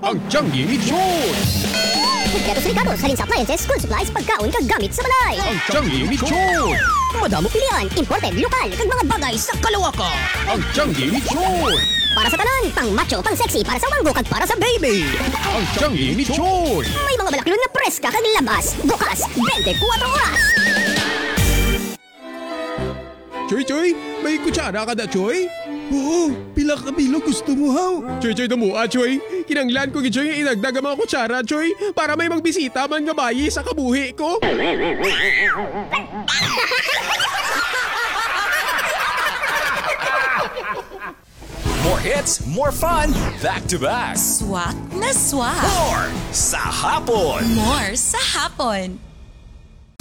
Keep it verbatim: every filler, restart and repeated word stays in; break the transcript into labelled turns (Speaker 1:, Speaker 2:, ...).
Speaker 1: Ang Changi ni Choy!
Speaker 2: Kompleto sa Ricardo, salin sa appliances, school supplies, pagkaon, kagamit sa balay.
Speaker 1: Ang Changi ni Choy!
Speaker 2: Madamo pilihan, imported, lokal, kag mga bagay sa kalawakan.
Speaker 1: Ang Changi ni Choy!
Speaker 2: Para sa tanan, pang macho, pang sexy, para sa wanggo, kag para sa baby.
Speaker 1: Ang Changi ni Choy!
Speaker 2: May mga balakilon na preska, kag labas, bukas, twenty-four oras.
Speaker 1: Choy, Choy! May kutsara ka na, Choy?
Speaker 3: Oo, pila ka bilo gusto mo haw.
Speaker 1: Choy, Choy, damua, Choy! Kinanglan ko, Choy, inagdag ang mga kutsara, Choy, para may magbisita man nga bayi sa kabuhi ko.
Speaker 4: More hits, more fun, back to back.
Speaker 5: Swak na swak.
Speaker 4: More sa hapon.
Speaker 5: More sa hapon.